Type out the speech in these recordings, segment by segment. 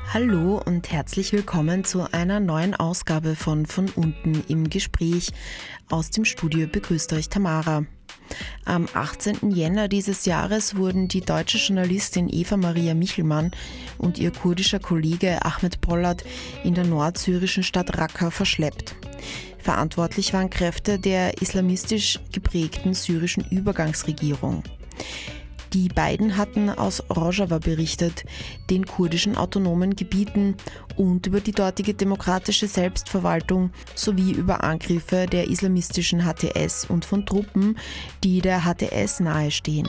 Hallo und herzlich willkommen zu einer neuen Ausgabe von unten im Gespräch. Aus dem Studio begrüßt euch Tamara. Am 18. Jänner dieses Jahres wurden die deutsche Journalistin Eva Maria Michelmann und ihr kurdischer Kollege Ahmet Polat in der nordsyrischen Stadt Raqqa verschleppt. Verantwortlich waren Kräfte der islamistisch geprägten syrischen Übergangsregierung. Die beiden hatten aus Rojava berichtet, den kurdischen autonomen Gebieten, und über die dortige demokratische Selbstverwaltung sowie über Angriffe der islamistischen HTS und von Truppen, die der HTS nahestehen.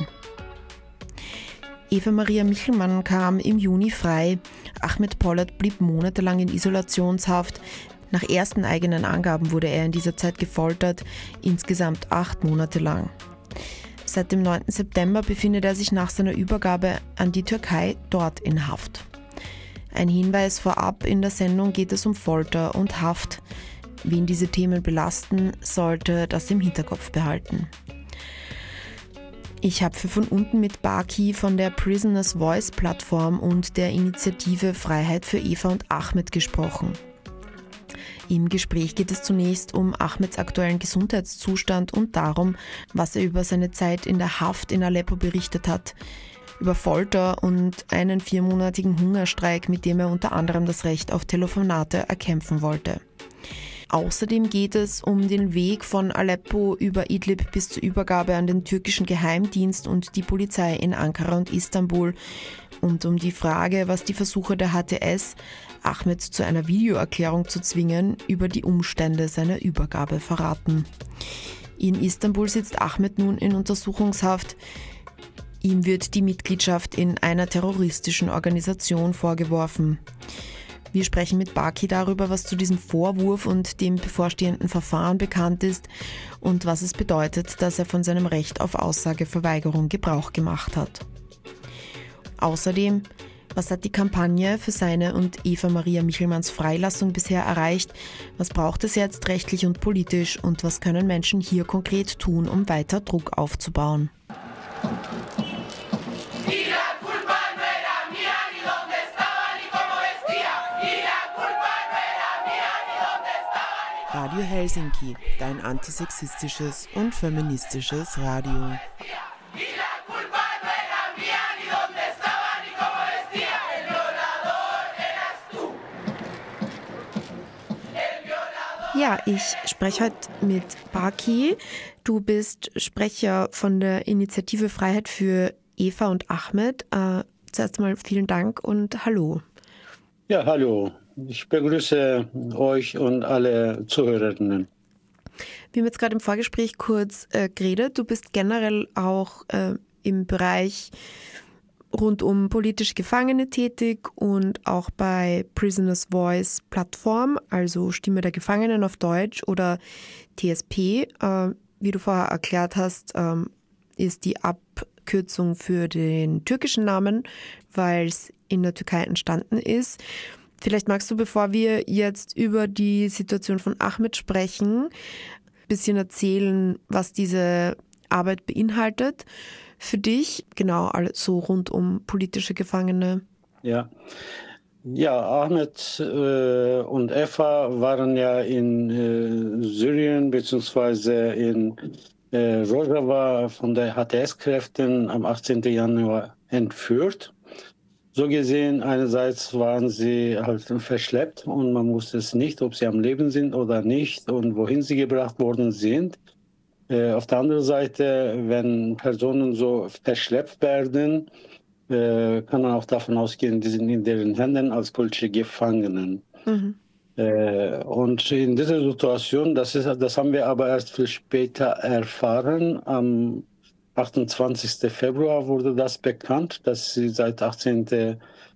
Eva Maria Michelmann kam im Juni frei. Ahmet Polat blieb monatelang in Isolationshaft. Nach ersten eigenen Angaben wurde er in dieser Zeit gefoltert, insgesamt 8 Monate lang. Seit dem 9. September befindet er sich nach seiner Übergabe an die Türkei dort in Haft. Ein Hinweis vorab: in der Sendung geht es um Folter und Haft. Wen diese Themen belasten, sollte das im Hinterkopf behalten. Ich habe für von unten mit Baki von der Prisoners Voice Plattform und der Initiative Freiheit für Eva und Ahmet gesprochen. Im Gespräch geht es zunächst um Ahmets aktuellen Gesundheitszustand und darum, was er über seine Zeit in der Haft in Aleppo berichtet hat, über Folter und einen 4-monatigen Hungerstreik, mit dem er unter anderem das Recht auf Telefonate erkämpfen wollte. Außerdem geht es um den Weg von Aleppo über Idlib bis zur Übergabe an den türkischen Geheimdienst und die Polizei in Ankara und Istanbul und um die Frage, was die Versuche der HTS, Ahmet zu einer Videoerklärung zu zwingen, über die Umstände seiner Übergabe verraten. In Istanbul sitzt Ahmet nun in Untersuchungshaft. Ihm wird die Mitgliedschaft in einer terroristischen Organisation vorgeworfen. Wir sprechen mit Baki darüber, was zu diesem Vorwurf und dem bevorstehenden Verfahren bekannt ist und was es bedeutet, dass er von seinem Recht auf Aussageverweigerung Gebrauch gemacht hat. Außerdem: Was hat die Kampagne für seine und Eva Maria Michelmanns Freilassung bisher erreicht? Was braucht es jetzt rechtlich und politisch? Und was können Menschen hier konkret tun, um weiter Druck aufzubauen? Radio Helsinki, dein antisexistisches und feministisches Radio. Ja, ich spreche heute mit Baki. Du bist Sprecher von der Initiative Freiheit für Eva und Ahmet. Zuerst einmal vielen Dank und hallo. Ja, hallo. Ich begrüße euch und alle Zuhörerinnen. Wir haben jetzt gerade im Vorgespräch kurz geredet. Du bist generell auch im Bereich rund um politische Gefangene tätig und auch bei Prisoners Voice Plattform, also Stimme der Gefangenen auf Deutsch oder TSP. Wie du vorher erklärt hast, ist die Abkürzung für den türkischen Namen, weil es in der Türkei entstanden ist. Vielleicht magst du, bevor wir jetzt über die Situation von Ahmet sprechen, ein bisschen erzählen, was diese Arbeit beinhaltet für dich, genau, also rund um politische Gefangene. Ja, Ahmet und Eva waren ja in Syrien bzw. in Rojava von der HTS-Kräften am 18. Januar entführt. So gesehen, einerseits waren sie halt verschleppt und man wusste es nicht, ob sie am Leben sind oder nicht und wohin sie gebracht worden sind. Auf der anderen Seite, wenn Personen so verschleppt werden, kann man auch davon ausgehen, die sind in deren Händen als politische Gefangenen. Mhm. Und in dieser Situation, das haben wir aber erst viel später erfahren, am 28. Februar wurde das bekannt, dass sie seit 18.